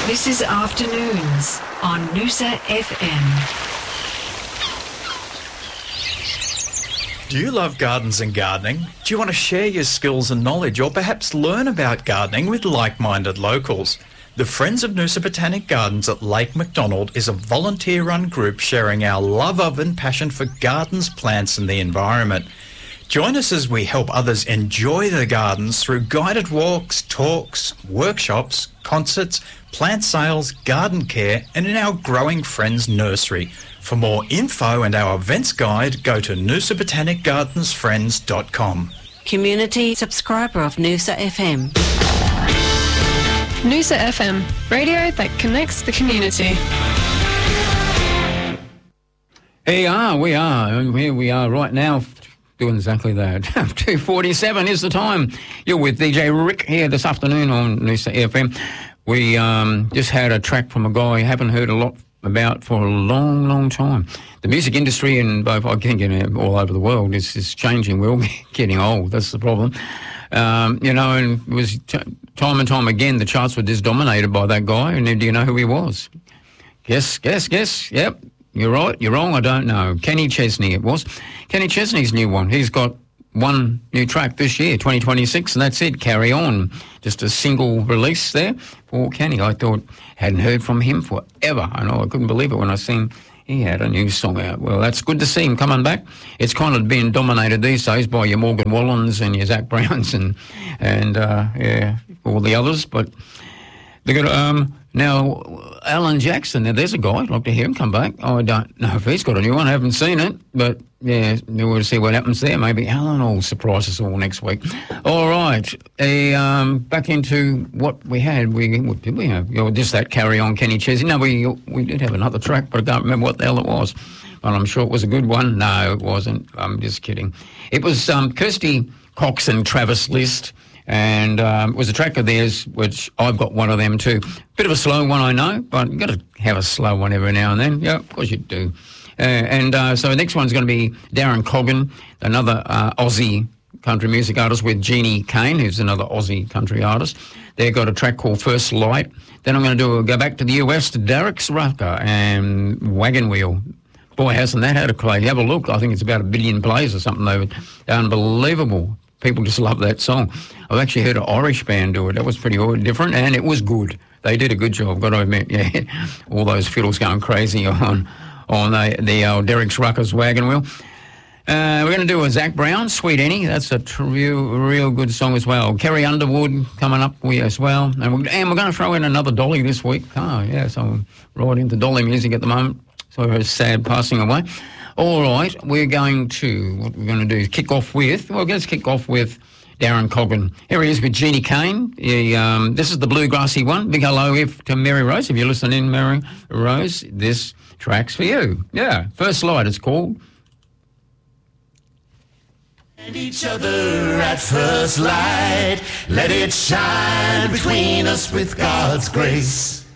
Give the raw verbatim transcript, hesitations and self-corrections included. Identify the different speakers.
Speaker 1: This is Afternoons on Noosa F M.
Speaker 2: Do you love gardens and gardening? Do you want to share your skills and knowledge, or perhaps learn about gardening with like-minded locals? The Friends of Noosa Botanic Gardens at Lake MacDonald is a volunteer-run group sharing our love of and passion for gardens, plants and the environment. Join us as we help others enjoy the gardens through guided walks, talks, workshops, concerts, plant sales, garden care and in our growing Friends Nursery. For more info and our events guide, go to noosa botanic gardens friends dot com.
Speaker 3: Community subscriber of Noosa F M.
Speaker 4: Noosa F M, radio that connects the community.
Speaker 5: Here we are, we are, and here we are right now doing exactly that. two forty-seven is the time. You're with D J Rick here this afternoon on Noosa F M. We um, just had a track from a guy I haven't heard a lot about for a long, long time. The music industry in both, I think, in, all over the world is, is changing. We're all getting old. That's the problem. Um, you know, and it was t- time and time again the charts were just dominated by that guy. And do you know who he was? Guess, guess, guess. Yep, you're right. You're wrong. I don't know. Kenny Chesney it was. Kenny Chesney's new one. He's got one new track this year, twenty twenty-six, and that's it. Carry On. Just a single release there for Kenny. I thought, hadn't heard from him forever. I know, I couldn't believe it when I seen he had a new song out. Well, that's good to see him coming back. It's kind of being dominated these days by your Morgan Wallens and your Zach Browns and, and uh, yeah, all the others. But they got, um, now, Alan Jackson, now there's a guy, I'd like to hear him come back. I don't know if he's got a new one, I haven't seen it, but yeah, we'll see what happens there. Maybe Alan will surprise us all next week. All right, uh, um, back into what we had. We What did we have? You know, just that Carry On, Kenny Chesney. No, we, we did have another track, but I can't remember what the hell it was. But I'm sure it was a good one. No, it wasn't. I'm just kidding. It was um, Kirsty Cox and Travis List. And um, it was a track of theirs, which I've got one of them too. Bit of a slow one, I know, but you've got to have a slow one every now and then. Yeah, of course you do. Uh, and uh, so the next one's going to be Darren Coggan, another uh, Aussie country music artist, with Jeannie Kane, who's another Aussie country artist. They've got a track called First Light. Then I'm going to do go back to the U S to Derek Rucker and Wagon Wheel. Boy, hasn't that had a play. Have a look. I think it's about a billion plays or something. They were unbelievable. People just love that song. I've actually heard an Irish band do it. That was pretty different, and it was good. They did a good job, got to admit. Yeah, all those fiddles going crazy on on the, the uh, Derek Rucker's Wagon Wheel. Uh, we're going to do a Zach Brown, Sweet Annie. That's a real, real good song as well. Kerry Underwood coming up we as well. And we're, and we're going to throw in another Dolly this week. Oh, yeah, so I'm right into Dolly music at the moment. So her sad passing away. All right, we're going to, what we're going to do is kick off with, well, let's kick off with Darren Coggan. Here he is with Jeannie Kane. He, um, this is the bluegrassy one. Big hello if to Mary Rose. If you're listening, Mary Rose, this track's for you. Yeah, First Light it's called.
Speaker 6: And each other at first light, let it shine between us with God's grace.